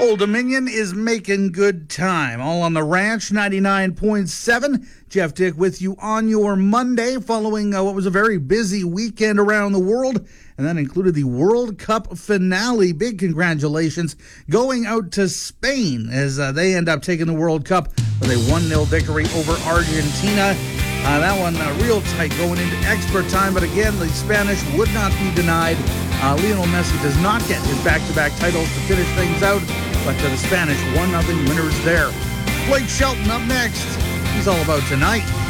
Old Dominion is making good time. All on the Ranch, 99.7. Jeff Dick with you on your Monday following what was a very busy weekend around the world. And that included the World Cup finale. Big congratulations going out to Spain as they end up taking the World Cup with a 1-0 victory over Argentina. That one real tight going into extra time. But again, the Spanish would not be denied. Lionel Messi does not get his back-to-back titles to finish things out. But the Spanish 1-0 winners there. Blake Shelton up next. He's all about tonight.